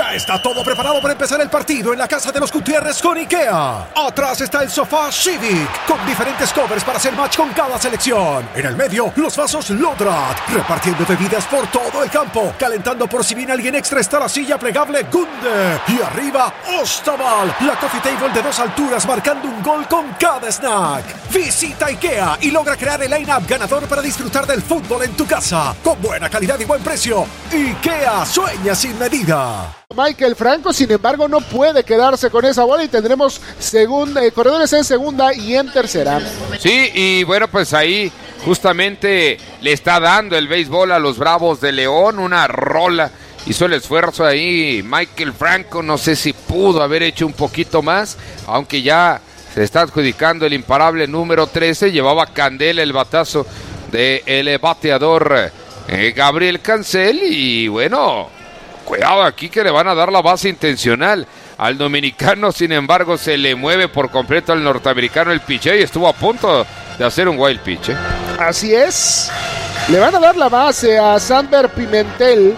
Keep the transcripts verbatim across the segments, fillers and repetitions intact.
Ya está todo preparado para empezar el partido en la casa de los Gutiérrez con IKEA. Atrás está el sofá Civic, con diferentes covers para hacer match con cada selección. En el medio, los vasos Lodrat, repartiendo bebidas por todo el campo. Calentando por si viene alguien extra está la silla plegable Gunde. Y arriba, Ostaval, la coffee table de dos alturas marcando un gol con cada snack. Visita IKEA y logra crear el line-up ganador para disfrutar del fútbol en tu casa. Con buena calidad y buen precio. IKEA sueña sin medida. Michael Franco, sin embargo, no puede quedarse con esa bola y tendremos segunda, eh, corredores en segunda y en tercera. Sí, y bueno, pues ahí justamente le está dando el béisbol a los Bravos de León, una rola. Hizo el esfuerzo ahí Michael Franco, no sé si pudo haber hecho un poquito más, aunque ya se está adjudicando el imparable número trece, llevaba candela el batazo del bateador eh, Gabriel Cancel y bueno... Cuidado aquí que le van a dar la base intencional al dominicano, sin embargo se le mueve por completo al norteamericano el picheo y estuvo a punto de hacer un wild pitch. ¿eh? Así es, le van a dar la base a Sanber Pimentel,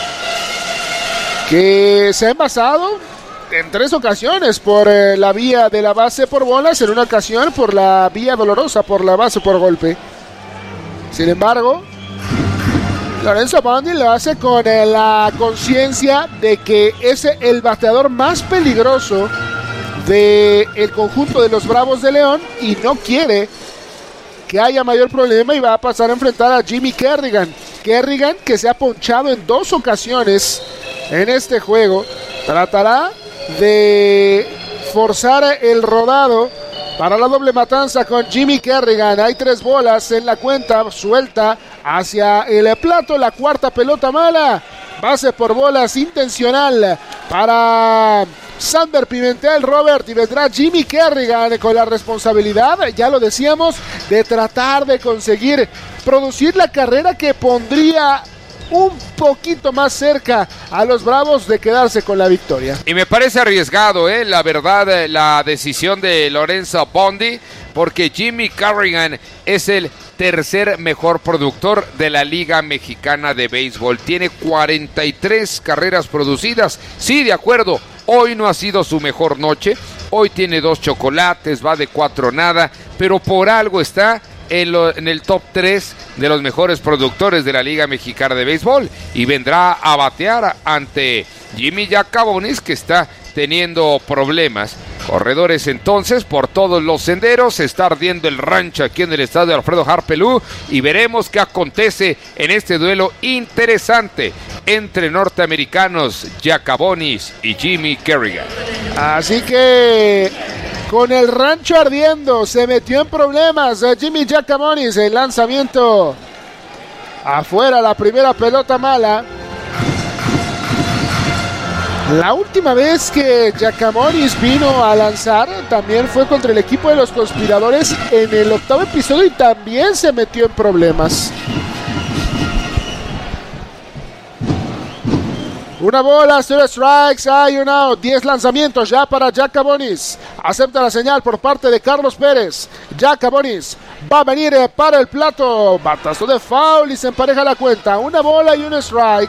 que se ha envasado en tres ocasiones por eh, la vía de la base por bolas, en una ocasión por la vía dolorosa por la base por golpe. Sin embargo, Lorenzo Bondi lo hace con eh, la conciencia de que es el bateador más peligroso del conjunto de los Bravos de León y no quiere que haya mayor problema y va a pasar a enfrentar a Jimmy Kerrigan. Kerrigan, que se ha ponchado en dos ocasiones en este juego, tratará de forzar el rodado para la doble matanza con Jimmy Kerrigan. Hay tres bolas en la cuenta, suelta hacia el plato, la cuarta pelota mala, base por bolas intencional para Sanber Pimentel, Robert, y vendrá Jimmy Kerrigan con la responsabilidad, ya lo decíamos, de tratar de conseguir producir la carrera que pondría un poquito más cerca a los Bravos de quedarse con la victoria. Y me parece arriesgado, eh, la verdad, la decisión de Lorenzo Bondi, porque Jimmy Kerrigan es el tercer mejor productor de la Liga Mexicana de Béisbol. Tiene cuarenta y tres carreras producidas. Sí, de acuerdo, hoy no ha sido su mejor noche. Hoy tiene dos chocolates, va de cuatro nada, pero por algo está En, lo, en el top tres de los mejores productores de la Liga Mexicana de Béisbol y vendrá a batear ante Jimmy Jacabonis, que está teniendo problemas. Corredores entonces por todos los senderos, está ardiendo el rancho aquí en el estadio Alfredo Harpelú y veremos qué acontece en este duelo interesante entre norteamericanos Jacabonis y Jimmy Kerrigan. Así que con el rancho ardiendo, se metió en problemas Jimmy Jacabonis, el lanzamiento afuera, la primera pelota mala. La última vez que Jacabonis vino a lanzar también fue contra el equipo de los Conspiradores en el octavo episodio y también se metió en problemas. Una bola, cero strikes, hay un out, diez lanzamientos ya para Jacabonis. Acepta la señal por parte de Carlos Pérez. Jacabonis va a venir para el plato. Batazo de foul y se empareja la cuenta. Una bola y un strike.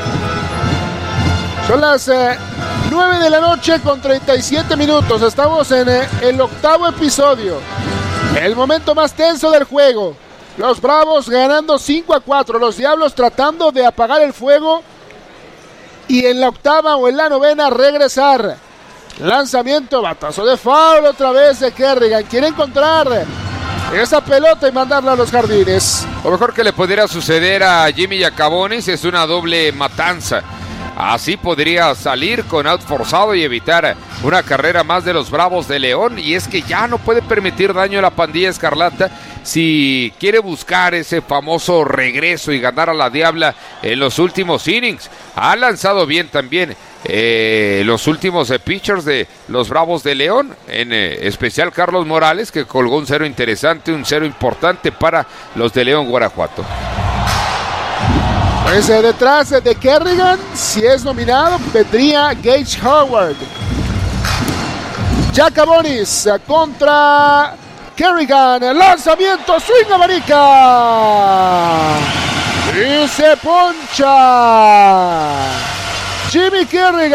Son las eh, nueve de la noche con treinta y siete minutos. Estamos en eh, el octavo episodio. El momento más tenso del juego. Los Bravos ganando cinco a cuatro. Los Diablos tratando de apagar el fuego. Y en la octava o en la novena regresar. Lanzamiento, batazo de foul otra vez de Kerrigan. Quiere encontrar esa pelota y mandarla a los jardines. Lo mejor que le pudiera suceder a Jimmy Jacabonis es una doble matanza. Así podría salir con out forzado y evitar una carrera más de los Bravos de León. Y es que ya no puede permitir daño a la pandilla escarlata si quiere buscar ese famoso regreso y ganar a la Diabla en los últimos innings. Ha lanzado bien también eh, los últimos eh, pitchers de los Bravos de León, en eh, especial Carlos Morales, que colgó un cero interesante, un cero importante para los de León, Guanajuato. Pues eh, detrás de Kerrigan, si es nominado, vendría Gage Howard. Jacabonis contra Kerrigan, el lanzamiento, swing América y se poncha Jimmy Kerrigan.